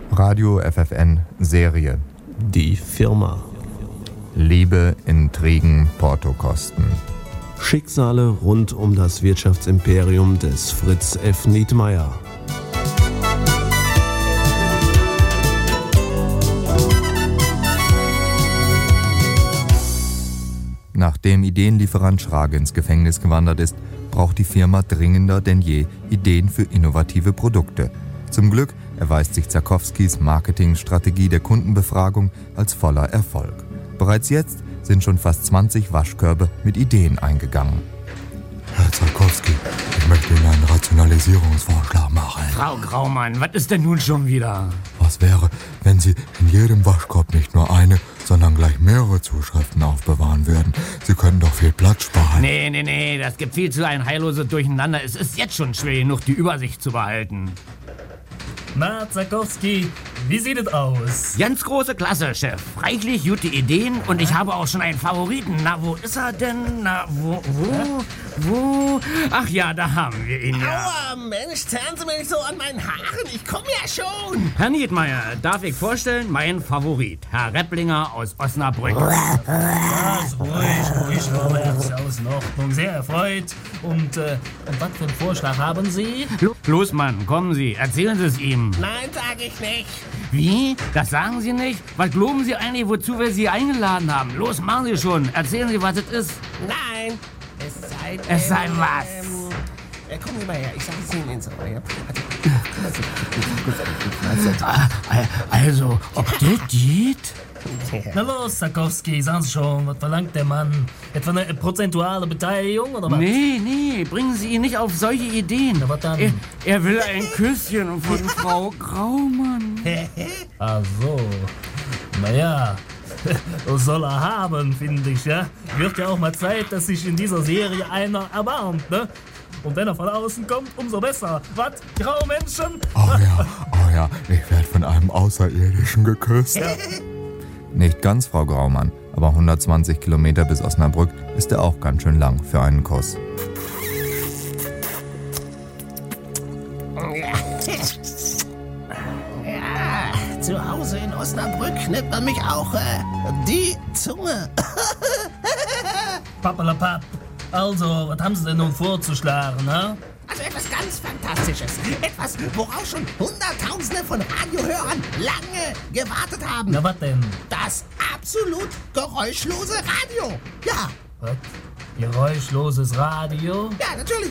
Radio FFN Serie. Die Firma. Liebe, Intrigen, Portokosten. Schicksale rund um das Wirtschaftsimperium des Fritz F. Nietmeyer. Nachdem Ideenlieferant Schrage ins Gefängnis gewandert ist, braucht die Firma dringender denn je Ideen für innovative Produkte. Zum Glück erweist sich Zakowskis Marketingstrategie der Kundenbefragung als voller Erfolg. Bereits jetzt sind schon fast 20 Waschkörbe mit Ideen eingegangen. Herr Zakowski, ich möchte Ihnen einen Rationalisierungsvorschlag machen. Frau Graumann, was ist denn nun schon wieder? Was wäre, wenn Sie in jedem Waschkorb nicht nur eine, sondern gleich mehrere Zuschriften aufbewahren würden? Sie könnten doch viel Platz sparen. Nee, das gibt viel zu ein heilloses Durcheinander. Es ist jetzt schon schwer genug, die Übersicht zu behalten. Na, Zakowski, wie sieht es aus? Ganz große Klasse, Chef. Reichlich gute Ideen und ich habe auch schon einen Favoriten. Na, wo ist er denn? Na, wo? Ach ja, da haben wir ihn ja. Aua, Mensch, zerren Sie mir nicht so an meinen Haaren. Ich komme ja schon. Herr Nietmeyer, darf ich vorstellen, mein Favorit, Herr Repplinger aus Osnabrück. Was, ruhig, vorwärts, aus in Ordnung. Sehr erfreut. Und was für einen Vorschlag haben Sie? Los, Mann, kommen Sie, erzählen Sie es ihm. Nein, sage ich nicht. Wie? Das sagen Sie nicht? Was glauben Sie eigentlich, wozu wir Sie eingeladen haben? Los, machen Sie schon. Erzählen Sie, was es ist. Nein, Es sei was. Komm hier mal her, ich sage es Ihnen ins Ohr. Ja? Also, ob das geht? Na los, Zakowski, sagen Sie schon, was verlangt der Mann? Etwa eine prozentuale Beteiligung oder was? Nee, bringen Sie ihn nicht auf solche Ideen. Na, was dann? Er will ein Küsschen von Frau Graumann. Ach so, naja, das soll er haben, finde ich, ja. Wird ja auch mal Zeit, dass sich in dieser Serie einer erbarmt, ne? Und wenn er von außen kommt, umso besser. Was? Graumenschen? Oh ja, ich werde von einem Außerirdischen geküsst. Nicht ganz, Frau Graumann, aber 120 Kilometer bis Osnabrück ist ja auch ganz schön lang für einen Kuss. Ja, zu Hause in Osnabrück nennt man mich auch die Zunge. Pappalapapp. Also, was haben Sie denn nun vorzuschlagen, ne? Also etwas ganz Fantastisches. Etwas, worauf schon Hunderttausende von Radiohörern lange gewartet haben. Na, was denn? Das absolut geräuschlose Radio. Ja. Was? Geräuschloses Radio? Ja, natürlich.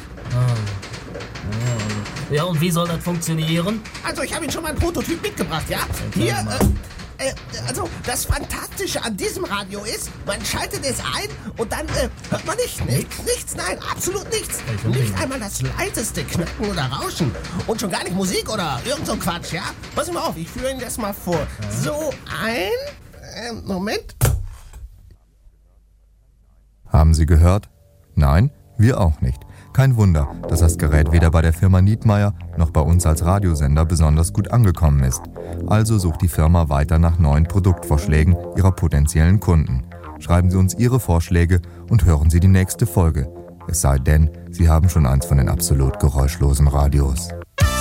Ja, und wie soll das funktionieren? Also ich habe Ihnen schon mal einen Prototyp mitgebracht, ja? Hier, also das Fantastische an diesem Radio ist, man schaltet es ein und dann hört man nichts, nein, absolut nichts. Nicht einmal das leiseste Knacken oder Rauschen und schon gar nicht Musik oder irgend so ein Quatsch, ja? Pass mal auf, ich führe Ihnen das mal vor. So Moment. Haben Sie gehört? Nein, wir auch nicht. Kein Wunder, dass das Gerät weder bei der Firma Nietmeyer noch bei uns als Radiosender besonders gut angekommen ist. Also sucht die Firma weiter nach neuen Produktvorschlägen ihrer potenziellen Kunden. Schreiben Sie uns Ihre Vorschläge und hören Sie die nächste Folge. Es sei denn, Sie haben schon eins von den absolut geräuschlosen Radios.